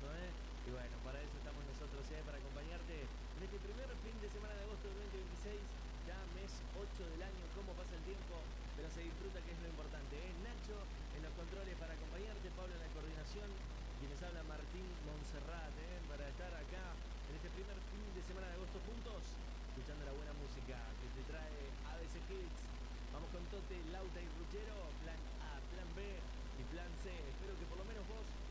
eso, ¿eh? Y bueno, para eso estamos nosotros, ¿eh? Para acompañarte en este primer fin de semana de agosto del 2026, ya mes 8 del año. Cómo pasa el tiempo, pero se disfruta, que es lo importante, ¿eh? Nacho en los controles para acompañarte, Pablo en la coordinación, quienes habla Martín Montserrat, ¿eh? Para estar acá en este primer fin de semana de agosto juntos, escuchando la buena música que te trae ABC Hits. Vamos con Tote, Lauta y Ruchero, plan A, plan B y plan C. Espero que por lo menos vos